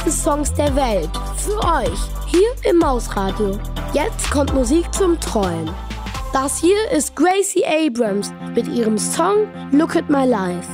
besten Songs der Welt. Für euch, hier im Mausradio. Jetzt kommt Musik zum Träumen. Das hier ist Gracie Abrams mit ihrem Song Look at My Life.